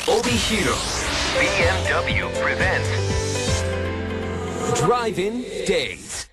Obihiro BMW presents Drive-In Days.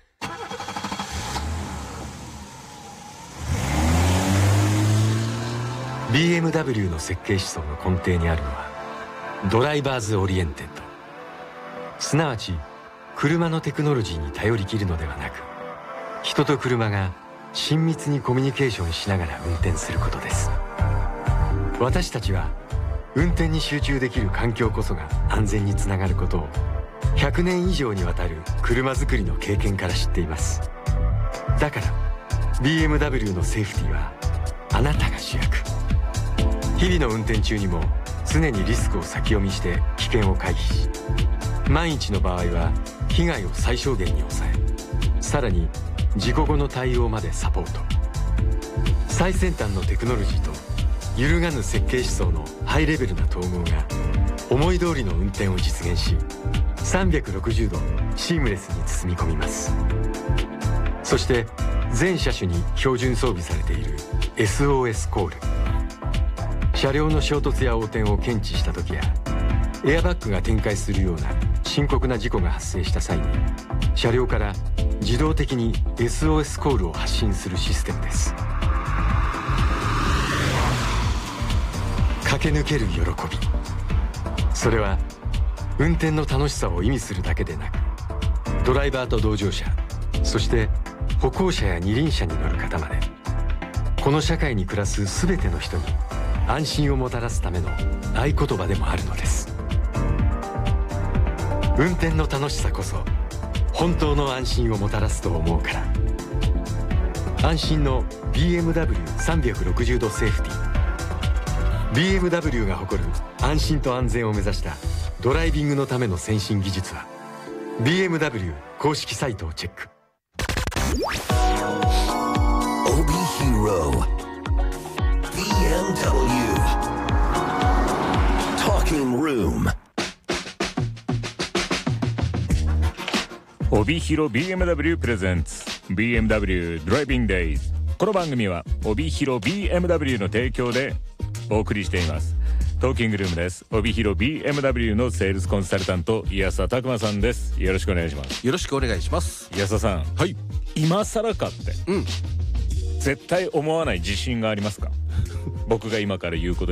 BMW の設計思想の根底にあるのはドライバーズオリエンテッド、すなわち車のテクノロジーに頼り切るのではなく、人と車が親密にコミュニケーションしながら運転することです。私たちは運転に集中できる環境こそが安全につながることを100年以上にわたる車作りの経験から知っています。だから BMW のセーフティーはあなたが主役。日々の運転中にも常にリスクを先読みして危険を回避し、万一の場合は被害を最小限に抑え、さらに事故後の対応までサポート。最先端のテクノロジーと揺るがぬ設計思想のハイレベルな統合が思い通りの運転を実現し、360度シームレスに包み込みます。そして全車種に標準装備されている SOS コール、車両の衝突や横転を検知した時やエアバッグが展開するような深刻な事故が発生した際に、車両から自動的に SOS コールを発信するシステムです。駆け抜ける喜び、それは運転の楽しさを意味するだけでなく、ドライバーと同乗者、そして歩行者や二輪車に乗る方まで、この社会に暮らす全ての人に安心をもたらすための合言葉でもあるのです。運転の楽しさこそ本当の安心をもたらすと思うから、安心の BMW360 度セーフティー。 BMW が誇る安心と安全を目指したドライビングのための先進技術は BMW 公式サイトをチェック。 Obihiro BMW Talking Room。 帯広 BMW プレゼンツ BMW ドライビングデイズ。この番組は帯広 BMW の提供でお送りしています。トーキングルームです。帯広 BMW のセールスコンサルタント岩佐拓馬さんです。よろしくお願いします。 よろしくお願いします。 岩佐さん、 はい。 今更かって、絶対思わない自信がありますか？僕が今から言うこと